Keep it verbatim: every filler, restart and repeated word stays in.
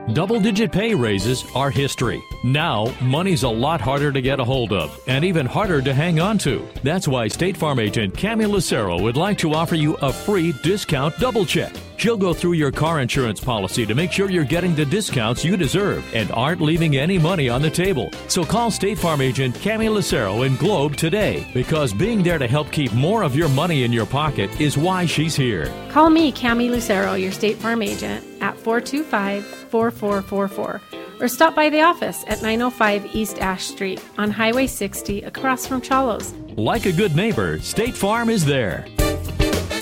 Double-digit pay raises are history. Now, money's a lot harder to get a hold of and even harder to hang on to. That's why State Farm agent Cami Lucero would like to offer you a free discount double check. She'll go through your car insurance policy to make sure you're getting the discounts you deserve and aren't leaving any money on the table. So call State Farm agent Cami Lucero in Globe today, because being there to help keep more of your money in your pocket is why she's here. Call me, Cami Lucero, your State Farm agent, at four two five, four four four four, or stop by the office at nine oh five East Ash Street on Highway sixty across from Chalos. Like a good neighbor, State Farm is there.